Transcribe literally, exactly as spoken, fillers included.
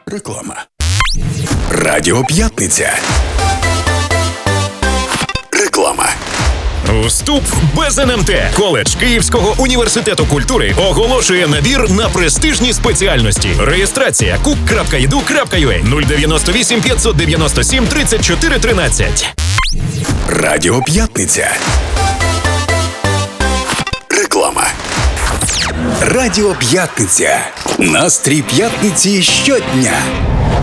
Реклама. Радіо П'ятниця. Реклама. Вступ без ен ем те. Коледж Київського університету культури оголошує набір на престижні спеціальності. Реєстрація кук крапка і ді ю крапка ю а нуль дев'яносто вісім п'ятсот дев'яносто сім тридцять чотири тринадцять. Радіо П'ятниця. Реклама. Радіо П'ятниця. Настрій п'ятниці щодня.